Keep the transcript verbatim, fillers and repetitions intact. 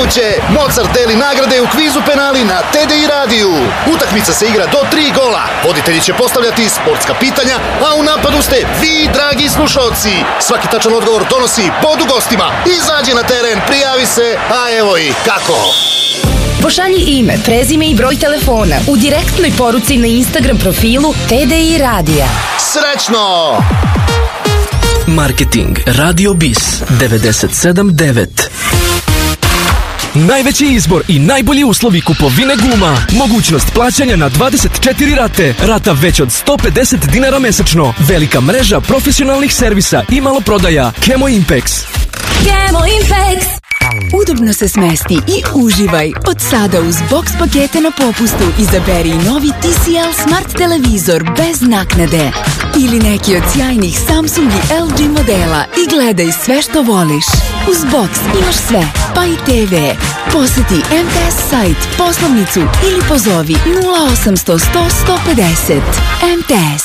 Nemoguće! Mozart deli nagrade u kvizu penali na T D I radiju. Utakmica se igra do tri gola. Voditelji će postavljati sportska pitanja, a u napadu ste vi, dragi slušalci. Svaki tačan odgovor donosi bod u gostima. Izađi na teren, prijavi se, a evo i kako. Pošalji ime, prezime i broj telefona u direktnoj poruci na Instagram profilu T D I radija. Srećno! Marketing Radio Bis devedeset sedam devet. Najveći izbor i najbolji uslovi kupovine guma. Mogućnost plaćanja na dvadeset četiri rate. Rata već od sto pedeset dinara mesečno. Velika mreža profesionalnih servisa i maloprodaja. Kemo Impex. Kemo Impex. Udobno se smesti i uživaj. Od sada uz box pakete na popustu izaberi novi T C L Smart televizor bez naknade. Ili neki od sjajnih Samsung i L G modela i gledaj sve što voliš. Uz box imaš sve, pa i T V. Poseti M T S sajt, poslovnicu ili pozovi nula osam sto sto sto pedeset. M T S.